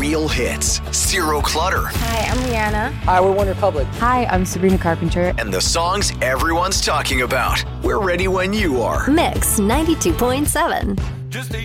real hits, zero clutter. Hi, I'm Rihanna. Hi, we're One Republic. Hi, I'm Sabrina Carpenter. And the songs everyone's talking about. We're ready when you are. Mix 92.7. Just a